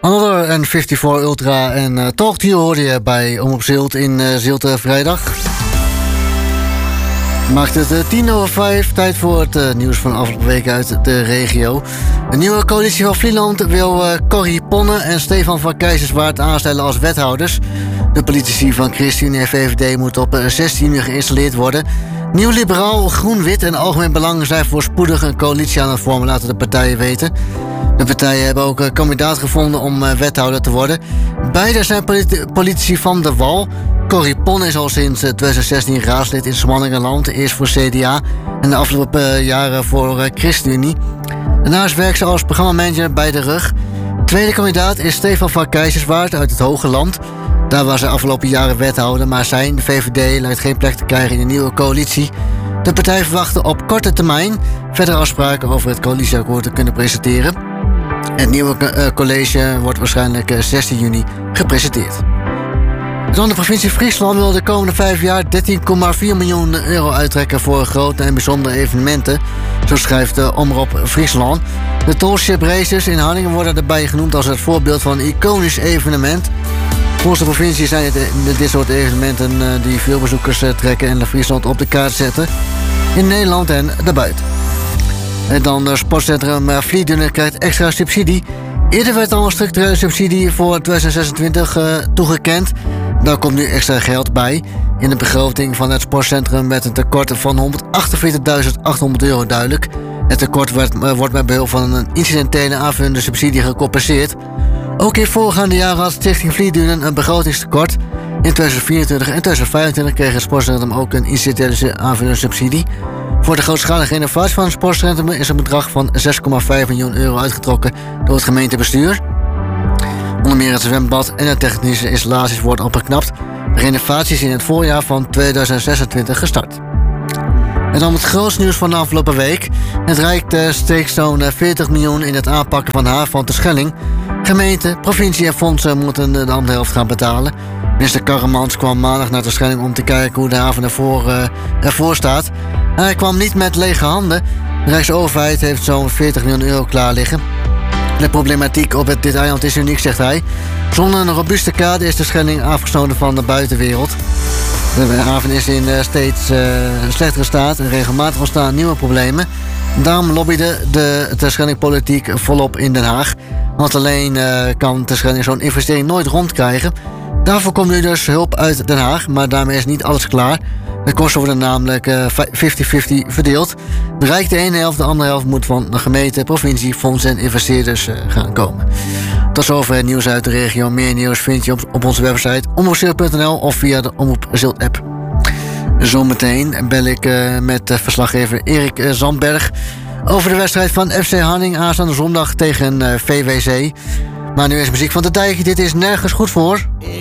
Another en 54 Ultra en Talk to You hoorde je bij Omroep Zilt in Zilte vrijdag. Maakt het 5:10, tijd voor het nieuws van afgelopen week uit de regio. De nieuwe coalitie van Vlieland wil Corrie Ponne en Stefan van Keizerswaard aanstellen als wethouders. De politici van ChristenUnie en VVD moeten op 16 juni geïnstalleerd worden. Nieuw Liberaal, Groen, Wit en Algemeen Belang zijn voorspoedig een coalitie aan het vormen, laten de partijen weten. De partijen hebben ook een kandidaat gevonden om wethouder te worden. Beide zijn politici van de Wal. Corrie Ponne is al sinds 2016 raadslid in Smanningenland, eerst voor CDA en de afgelopen jaren voor ChristenUnie. Daarnaast werkt ze als programmamanager bij de RUG. Tweede kandidaat is Stefan van Keizerswaard uit het Hoge Land. Daar was hij afgelopen jaren wethouder, maar de VVD lijkt geen plek te krijgen in de nieuwe coalitie. De partij verwachten op korte termijn verdere afspraken over het coalitieakkoord te kunnen presenteren. Het nieuwe college wordt waarschijnlijk 16 juni gepresenteerd. Dan de provincie Friesland wil de komende 5 jaar 13,4 miljoen euro uittrekken voor grote en bijzondere evenementen. Zo schrijft de Omroep Friesland. De Tallship Races in Harlingen worden erbij genoemd als het voorbeeld van een iconisch evenement. Volgens de provincie zijn het dit soort evenementen die veel bezoekers trekken en de Friesland op de kaart zetten. In Nederland en daarbuiten. En dan sportcentrum Vliedunne krijgt extra subsidie. Eerder werd al een structurele subsidie voor 2026 toegekend. Daar komt nu extra geld bij. In de begroting van het sportcentrum werd een tekort van €148.800 duidelijk. Het tekort wordt met behulp van een incidentele aanvullende subsidie gecompenseerd. Ook in voorgaande jaren had Stichting Vliedunne een begrotingstekort. In 2024 en 2025 kreeg het sportcentrum ook een incidentele aanvullende subsidie. Voor de grootschalige renovatie van het sportcentrum is een bedrag van €6,5 miljoen uitgetrokken door het gemeentebestuur. Onder meer het zwembad en de technische installaties worden opgeknapt. De renovatie is in het voorjaar van 2026 gestart. En dan het grootste nieuws van de afgelopen week. Het Rijk steekt zo'n 40 miljoen in het aanpakken van de haven van Terschelling. Gemeente, provincie en fondsen moeten de andere helft gaan betalen. Minister Karremans kwam maandag naar Terschelling om te kijken hoe de haven ervoor staat. Hij kwam niet met lege handen. De Rijksoverheid heeft zo'n 40 miljoen euro klaar liggen. De problematiek op dit eiland is uniek, zegt hij. Zonder een robuuste kade is Terschelling afgesloten van de buitenwereld. De haven is in steeds slechtere staat en regelmatig ontstaan nieuwe problemen. Daarom lobbyde de Terschelling-politiek volop in Den Haag. Want alleen kan Terschelling zo'n investering nooit rondkrijgen. Daarvoor komt nu dus hulp uit Den Haag, maar daarmee is niet alles klaar. De kosten worden namelijk 50-50 verdeeld. De Rijk de ene helft, de andere helft moet van de gemeente, provincie, fondsen en investeerders gaan komen. Tot zover het nieuws uit de regio. Meer nieuws vind je op onze website omroepzilt.nl of via de Omroep Zilt app. Zometeen bel ik met verslaggever Erik Zandberg over de wedstrijd van FC Harlingen aanstaande zondag tegen VWC. Maar nu is muziek van de Dijk. Dit is Nergens Goed Voor.